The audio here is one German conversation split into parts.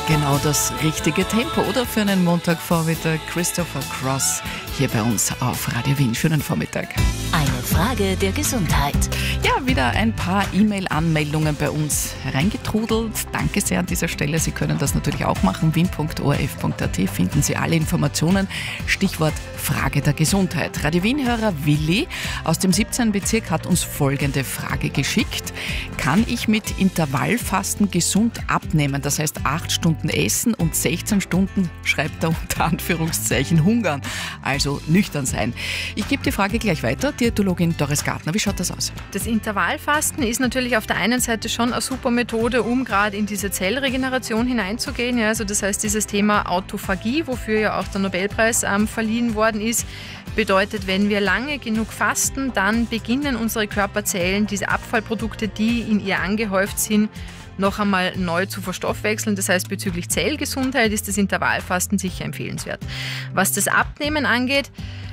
Genau das richtige Tempo, oder? Für einen Montagvormittag. Christopher Cross hier bei uns auf Radio Wien. Schönen Vormittag. Eine Frage der Gesundheit. Ja, wieder ein paar E-Mail-Anmeldungen bei uns hereingetrudelt. Danke sehr an dieser Stelle. Sie können das natürlich auch machen. wien.orf.at finden Sie alle Informationen. Stichwort Frage der Gesundheit. Radio Wien-Hörer Willi aus dem 17. Bezirk hat uns folgende Frage geschickt. Kann ich mit Intervallfasten gesund abnehmen? Das heißt 8 Stunden essen und 16 Stunden, schreibt er unter Anführungszeichen, hungern. Also nüchtern sein. Ich gebe die Frage gleich weiter. Diätologin Doris Gartner, wie schaut das aus? Das Intervallfasten ist natürlich auf der einen Seite schon eine super Methode, um gerade in diese Zellregeneration hineinzugehen. Ja, also das heißt, dieses Thema Autophagie, wofür ja auch der Nobelpreis verliehen worden ist, bedeutet, wenn wir lange genug fasten, dann beginnen unsere Körperzellen diese Abfallprodukte, die in ihr angehäuft sind, noch einmal neu zu verstoffwechseln. Das heißt, bezüglich Zellgesundheit ist das Intervallfasten sicher empfehlenswert. Was das Abnehmen angeht,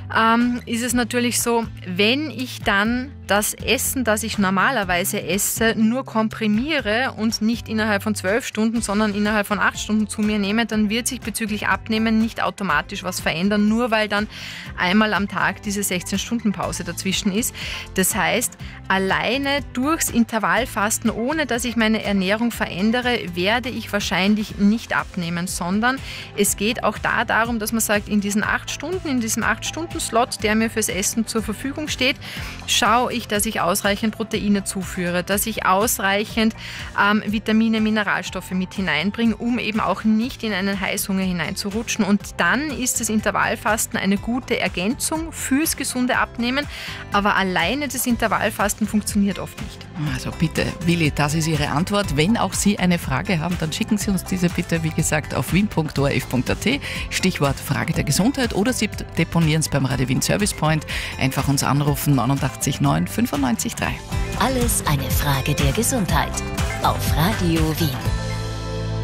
ist es natürlich so, wenn ich dann das Essen, das ich normalerweise esse, nur komprimiere und nicht innerhalb von 12 Stunden, sondern innerhalb von 8 Stunden zu mir nehme, dann wird sich bezüglich Abnehmen nicht automatisch was verändern, nur weil dann einmal am Tag diese 16-Stunden-Pause dazwischen ist. Das heißt, alleine durchs Intervallfasten, ohne dass ich meine Ernährung verändere, werde ich wahrscheinlich nicht abnehmen, sondern es geht auch da darum, dass man sagt, in diesen 8 Stunden, in diesem 8-Stunden-Slot, der mir fürs Essen zur Verfügung steht, schaue ich, dass ich ausreichend Proteine zuführe, dass ich ausreichend Vitamine, Mineralstoffe mit hineinbringe, um eben auch nicht in einen Heißhunger hineinzurutschen. Und dann ist das Intervallfasten eine gute Ergänzung fürs gesunde Abnehmen, aber alleine das Intervallfasten funktioniert oft nicht. Also bitte, Willi, das ist Ihre Antwort. Wenn auch Sie eine Frage haben, dann schicken Sie uns diese bitte, wie gesagt, auf wien.orf.at, Stichwort Frage der Gesundheit, oder Sie deponieren es beim Radio Wien Service Point. Einfach uns anrufen, 89 9 95 3. Alles eine Frage der Gesundheit. Auf Radio Wien.